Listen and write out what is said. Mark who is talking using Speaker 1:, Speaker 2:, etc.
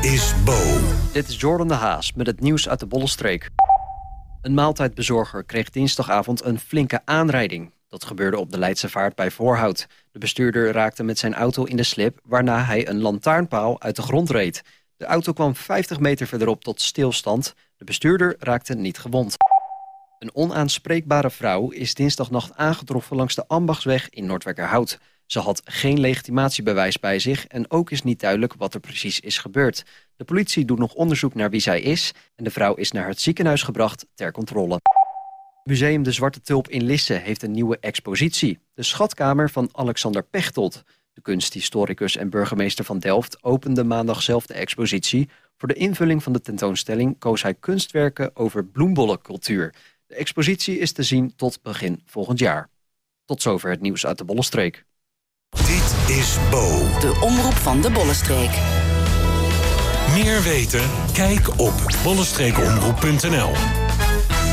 Speaker 1: is Bo.
Speaker 2: Dit is Jordan de Haas met het nieuws uit de Bollenstreek. Een maaltijdbezorger kreeg dinsdagavond een flinke aanrijding. Dat gebeurde op de Leidse Vaart bij Voorhout. De bestuurder raakte met zijn auto in de slip, waarna hij een lantaarnpaal uit de grond reed. De auto kwam 50 meter verderop tot stilstand. De bestuurder raakte niet gewond. Een onaanspreekbare vrouw is dinsdagnacht aangetroffen langs de Ambachtsweg in Noordwijkerhout. Ze had geen legitimatiebewijs bij zich en ook is niet duidelijk wat er precies is gebeurd. De politie doet nog onderzoek naar wie zij is en de vrouw is naar het ziekenhuis gebracht ter controle. Museum De Zwarte Tulp in Lisse heeft een nieuwe expositie. De schatkamer van Alexander Pechtold. De kunsthistoricus en burgemeester van Delft opende maandag zelf de expositie. Voor de invulling van de tentoonstelling koos hij kunstwerken over bloembollencultuur. De expositie is te zien tot begin volgend jaar. Tot zover het nieuws uit de Bollenstreek.
Speaker 1: Dit is Bo.
Speaker 3: De omroep van de Bollenstreek.
Speaker 1: Meer weten? Kijk op bollenstreekomroep.nl.